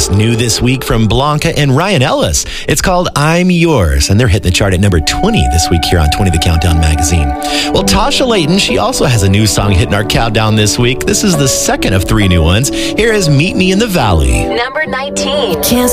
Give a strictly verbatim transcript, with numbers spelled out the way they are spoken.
is new this week from Blanca and Ryan Ellis. It's called I'm Yours, and they're hitting the chart at number twenty this week here on twenty The Countdown magazine. Well, Tasha Layton, she also has a new song hitting our countdown this week. This is the second of three new ones. Here is Meet Me in the Valley. Number nineteen. Can't